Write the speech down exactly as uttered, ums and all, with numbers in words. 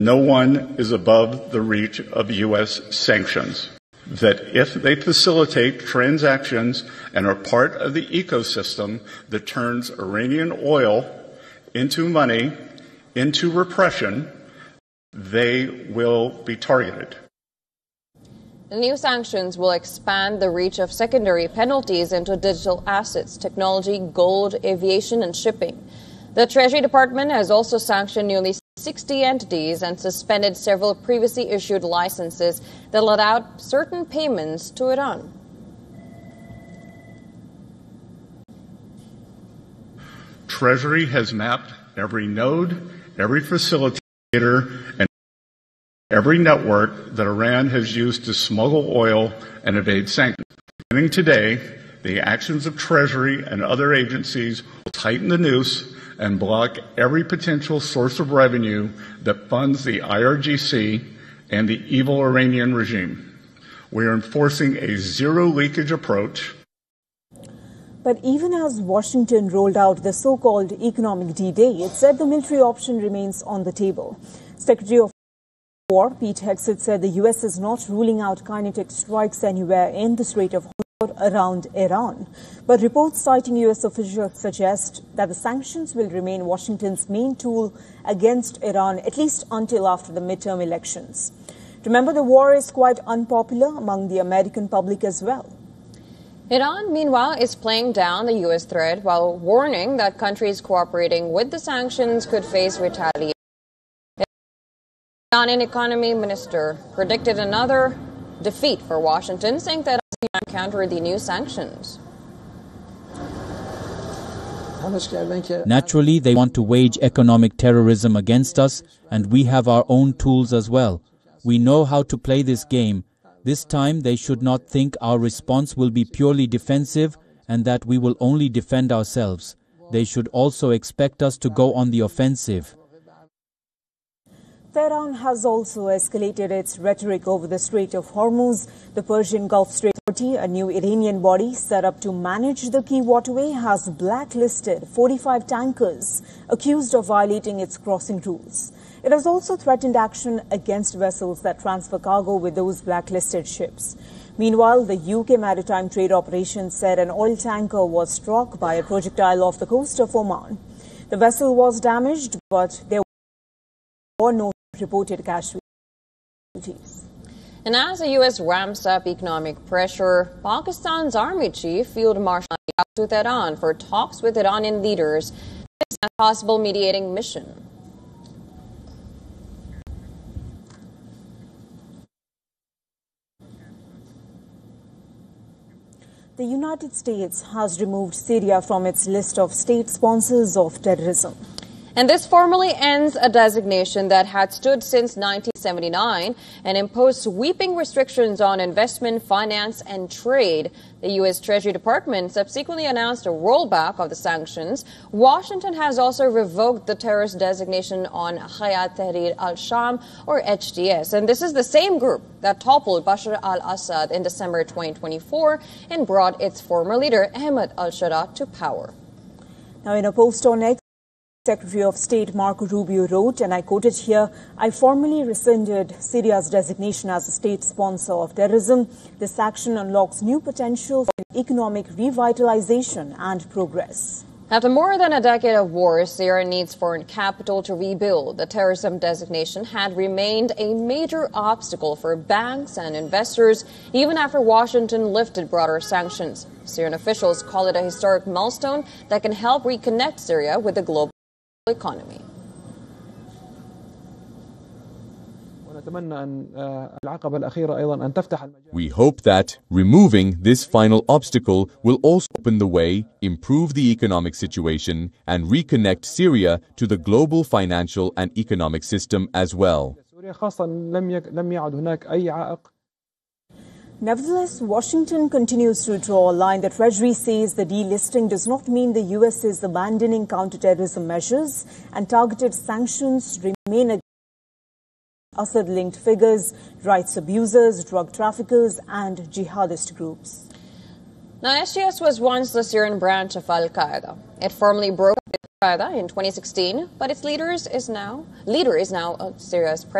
No one is above the reach of U S sanctions. That if they facilitate transactions and are part of the ecosystem that turns Iranian oil into money, into repression, they will be targeted. The new sanctions will expand the reach of secondary penalties into digital assets, technology, gold, aviation, and shipping. The Treasury Department has also sanctioned nearly sixty entities and suspended several previously issued licenses that let out certain payments to Iran. Treasury has mapped every node, every facilitator, and every network that Iran has used to smuggle oil and evade sanctions. Beginning today, the actions of Treasury and other agencies will tighten the noose and block every potential source of revenue that funds the I R G C and the evil Iranian regime. We are enforcing a zero leakage approach. But even as Washington rolled out the so-called economic D-Day, it said the military option remains on the table. Secretary of War Pete Hegseth said the U S is not ruling out kinetic strikes anywhere in the Strait of Hormuz around Iran. But reports citing U S officials suggest that the sanctions will remain Washington's main tool against Iran, at least until after the midterm elections. Remember, the war is quite unpopular among the American public as well. Iran, meanwhile, is playing down the U S threat while warning that countries cooperating with the sanctions could face retaliation. The Iranian economy minister predicted another defeat for Washington, saying that it can counter the new sanctions. Naturally, they want to wage economic terrorism against us, and we have our own tools as well. We know how to play this game. This time, they should not think our response will be purely defensive and that we will only defend ourselves. They should also expect us to go on the offensive. Tehran has also escalated its rhetoric over the Strait of Hormuz. The Persian Gulf Strait Authority, a new Iranian body set up to manage the key waterway, has blacklisted forty-five tankers accused of violating its crossing rules. It has also threatened action against vessels that transfer cargo with those blacklisted ships. Meanwhile, the U K Maritime Trade Operations said an oil tanker was struck by a projectile off the coast of Oman. The vessel was damaged, but there were no reported casualties. And as the U S ramps up economic pressure, Pakistan's Army Chief Field Marshal to Tehran for talks with Iranian leaders and a possible mediating mission. The United States has removed Syria from its list of state sponsors of terrorism. And this formally ends a designation that had stood since nineteen seventy-nine and imposed sweeping restrictions on investment, finance, and trade. The U S Treasury Department subsequently announced a rollback of the sanctions. Washington has also revoked the terrorist designation on Hayat Tahrir al-Sham, or H T S. And this is the same group that toppled Bashar al-Assad in December twenty twenty-four and brought its former leader, Ahmed al-Sharaa, to power. Now, in a post on X, Secretary of State Marco Rubio wrote, and I quote it here, "I formally rescinded Syria's designation as a state sponsor of terrorism. This action unlocks new potential for economic revitalization and progress." After more than a decade of war, Syria needs foreign capital to rebuild. The terrorism designation had remained a major obstacle for banks and investors, even after Washington lifted broader sanctions. Syrian officials call it a historic milestone that can help reconnect Syria with the global economy. We hope that removing this final obstacle will also open the way, improve the economic situation, and reconnect Syria to the global financial and economic system as well. Nevertheless, Washington continues to draw a line. The Treasury says the delisting does not mean the U S is abandoning counterterrorism measures, and targeted sanctions remain against Assad-linked figures, rights abusers, drug traffickers, and jihadist groups. Now, H T S was once the Syrian branch of Al-Qaeda. It formally broke with in twenty sixteen, but its leaders is now leader is now uh, Syria's president.